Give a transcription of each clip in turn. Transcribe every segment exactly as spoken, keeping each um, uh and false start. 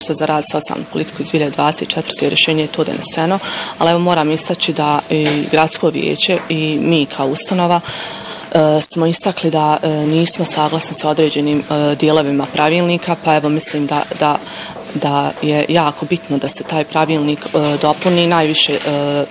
za rad socijalnu politiku iz dvije hiljade dvadeset četvrte. rješenje je to doneseno, ali evo moram istaći da i gradsko vijeće i mi kao ustanova e, smo istakli da e, nismo saglasni sa određenim e, dijelovima pravilnika, pa evo mislim da, da, da je jako bitno da se taj pravilnik e, dopuni najviše e,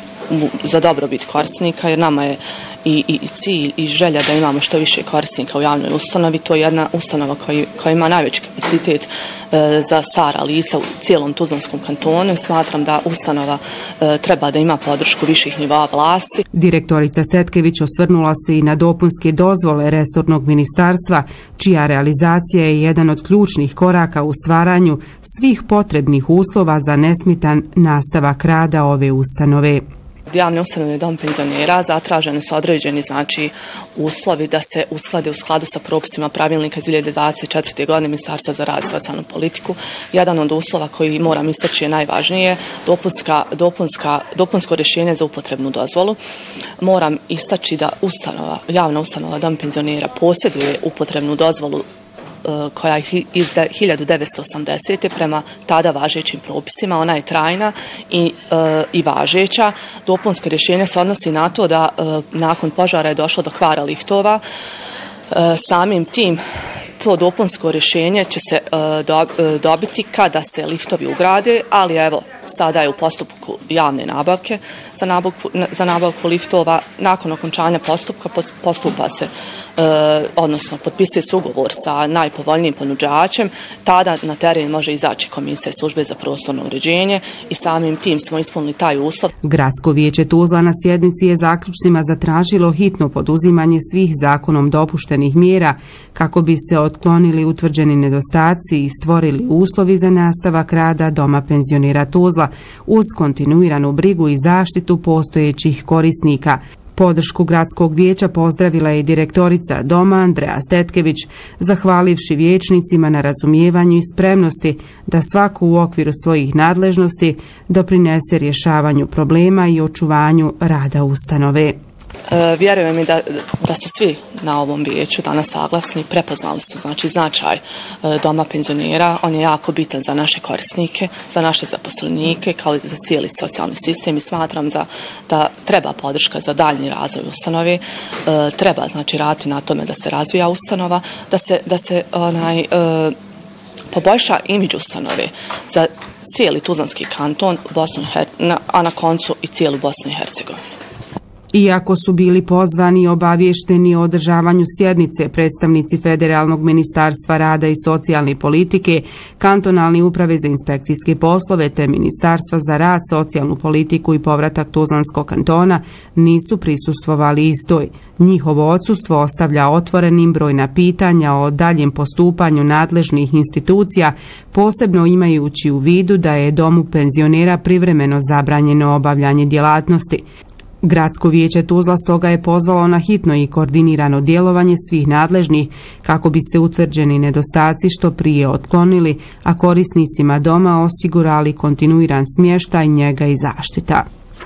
za dobrobit korisnika, jer nama je I, i, i cilj i želja da imamo što više korisnika u javnoj ustanovi. To je jedna ustanova koja, koja ima najveći kapacitet e, za stara lica u cijelom Tuzlanskom kantonu. Smatram da ustanova e, treba da ima podršku viših nivoa vlasti. Direktorica Stetkević osvrnula se i na dopunske dozvole resornog ministarstva, čija realizacija je jedan od ključnih koraka u stvaranju svih potrebnih uslova za nesmetan nastavak rada ove ustanove. Od javne ustanove dom penzionera zatraženi su određeni znači uslovi da se usklade u skladu sa propisima pravilnika iz dvije hiljade dvadeset četvrte. godine Ministarstva za rad i socijalnu politiku. Jedan od uslova koji moram istaći je najvažnije, dopunska, dopunska, dopunsko rješenje za upotrebnu dozvolu. Moram istaći da ustanova, javna ustanova dom penzionera posjeduje upotrebnu dozvolu koja je iz hiljadu devetsto osamdesete. prema tada važećim propisima. Ona je trajna i, e, i važeća. Dopunsko rješenje se odnosi na to da e, nakon požara je došlo do kvara liftova. E, samim tim to dopunsko rješenje će se e, do, e, dobiti kada se liftovi ugrade, ali evo sada je u postupku javne nabavke za nabavku, za nabavku liftova. Nakon okončanja postupka postupa se, e, odnosno potpisuje se ugovor sa najpovoljnijim ponuđačem, tada na teren može izaći komisija službe za prostorno uređenje i samim tim smo ispunili taj uslov. Gradsko vijeće Tuzla na sjednici je zaključcima zatražilo hitno poduzimanje svih zakonom dopuštenih mjera kako bi se otklonili utvrđeni nedostaci i stvorili uslovi za nastavak rada doma penzionera Tuzla uz kontinuiranu brigu i zaštitu postojećih korisnika. Podršku gradskog vijeća pozdravila je direktorica doma Andreja Stetkević, zahvalivši vijećnicima na razumijevanju i spremnosti da svako u okviru svojih nadležnosti doprinese rješavanju problema i očuvanju rada ustanove. E, vjerujem mi da, da su svi na ovom vijeću danas saglasni, prepoznali su znači značaj e, doma penzionera. On je jako bitan za naše korisnike, za naše zaposlenike, kao i za cijeli socijalni sistem i smatram da, da treba podrška za daljnji razvoj ustanove. E, treba znači raditi na tome da se razvija ustanova, da se, da se onaj, e, poboljša imidž ustanove za cijeli Tuzlanski kanton, Bosnu, a na koncu i cijelu Bosnu i Hercegovinu. Iako su bili pozvani i obavješteni o održavanju sjednice predstavnici Federalnog ministarstva rada i socijalne politike, kantonalne uprave za inspekcijske poslove te Ministarstva za rad, socijalnu politiku i povratak Tuzlanskog kantona nisu prisustvovali istoj. Njihovo odsustvo ostavlja otvorenim brojna pitanja o daljem postupanju nadležnih institucija, posebno imajući u vidu da je domu penzionera privremeno zabranjeno obavljanje djelatnosti. Gradsko vijeće Tuzla stoga je pozvalo na hitno i koordinirano djelovanje svih nadležnih kako bi se utvrđeni nedostaci što prije otklonili, a korisnicima doma osigurali kontinuiran smještaj, njega i zaštita.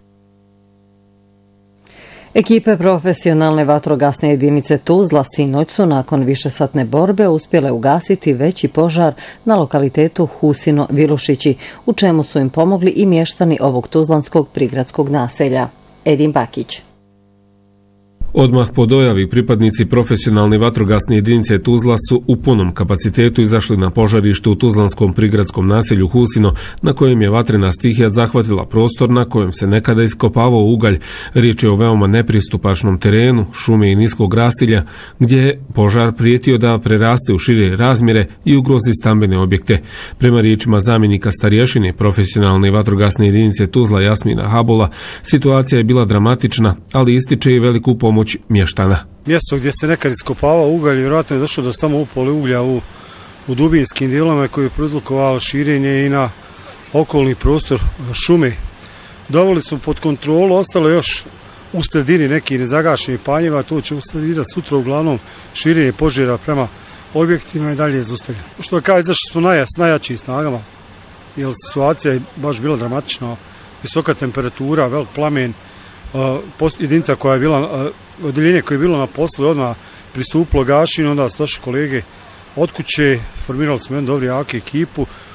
Ekipe profesionalne vatrogasne jedinice Tuzla sinoć su nakon višesatne borbe uspjele ugasiti veći požar na lokalitetu Husino-Vilušići, u čemu su im pomogli i mještani ovog tuzlanskog prigradskog naselja. Edin Bakić. Odmah po dojavi pripadnici profesionalne vatrogasne jedinice Tuzla su u punom kapacitetu izašli na požarište u tuzlanskom prigradskom naselju Husino, na kojem je vatrena stihija zahvatila prostor na kojem se nekada iskopavao ugalj. Riječ je o veoma nepristupačnom terenu, šume i niskog rastilja, gdje je požar prijetio da preraste u šire razmjere i ugrozi stambene objekte. Prema riječima zamjenika starješine profesionalne vatrogasne jedinice Tuzla Jasmina Habola, situacija je bila dramatična, ali ističe i veliku pomoć mještana. Mjesto gdje se nekad iskopavao ugalj, vjerojatno je došlo do samo upale uglja u, u dubinskim dijelovima koji je prouzrokovalo širenje i na okolni prostor šume. Doveli su pod kontrolu, ostalo još u sredini neki nezagašeni paljeva, to će uslediti sutra uglavnom širenje požara prema objektima i dalje je zaustavljeno. Što kaže, zašto smo naja, s najjačim snagama, jer situacija je baš bila dramatična, visoka temperatura, velik plamen, uh, jedinica koja je bila, uh, odjeljenje koje je bilo na poslu odmah pristupilo gašenju, onda su došli kolege od kuće, formirali smo jednu dobru jaku ekipu,